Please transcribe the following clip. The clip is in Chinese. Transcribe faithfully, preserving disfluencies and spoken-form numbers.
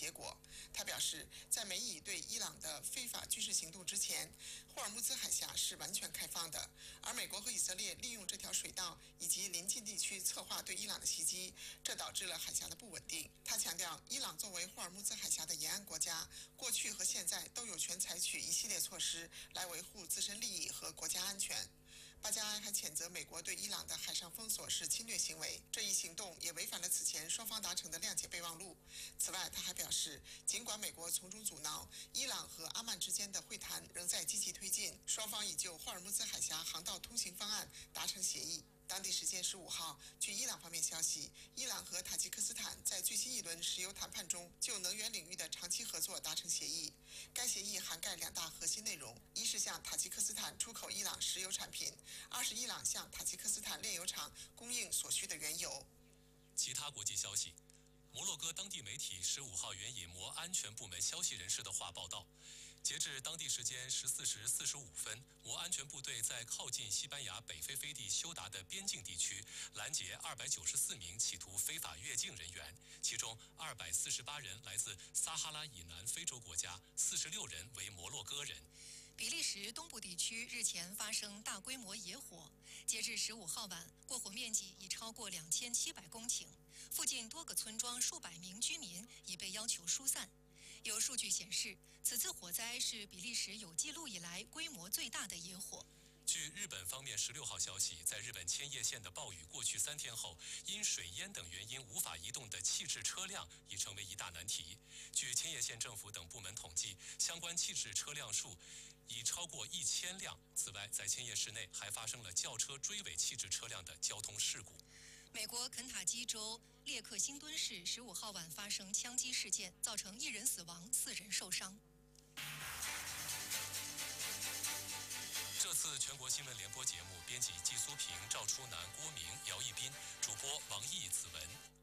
结果。他表示，在美以对伊朗的非法军事行动之前，霍尔木兹海峡是完全开放的，而美国和以色列利用这条水道以及邻近地区策划对伊朗的袭击，这导致了海峡的不稳定。他强调，伊朗作为霍尔木兹海峡的沿岸国家，过去和现在都有权采取一系列措施来维护自身利益和国家安全。巴加埃还谴责美国对伊朗的海上封锁是侵略行为，这一行动也违反了此前双方达成的谅解备忘录。此外，他还表示，尽管美国从中阻挠，伊朗和阿曼之间的会谈仍在积极推进，双方已就霍尔木兹海峡航道通行方案达成协议。当地时间十五号，据伊朗方面消息，伊朗和塔吉克斯坦在最新一轮石油谈判中就能源领域的长期合作达成协议。该协议涵盖两大核心内容：一是向塔吉克斯坦出口伊朗石油产品；二是伊朗向塔吉克斯坦炼油厂供应所需的原油。 其他国际消息。摩洛哥当地媒体十五号援引摩安全部门消息人士的话报道，截至当地时间十四时四十五分，摩安全部队在靠近西班牙北非飞地休达的边境地区拦截二百九十四名企图非法越境人员，其中二百四十八人来自撒哈拉以南非洲国家，四十六人为摩洛哥人。 比利时东部地区日前发生大规模野火，截至十五号晚，过火面积已超过两千七百公顷，附近多个村庄数百名居民已被要求疏散。有数据显示，此次火灾是比利时有记录以来规模最大的野火。 据日本方面十六号消息，在日本千叶县的暴雨过去三天后，因水淹等原因无法移动的弃置车辆已成为一大难题。据千叶县政府等部门统计，相关弃置车辆数已超过一千辆。此外，在千叶市内还发生了轿车追尾弃置车辆的交通事故。 美国肯塔基州列克星敦市十五号晚发生枪击事件，造成一人死亡，四人受伤。 这次全国新闻联播节目，编辑季苏平、赵初南、郭明、姚一斌，主播王毅、子文。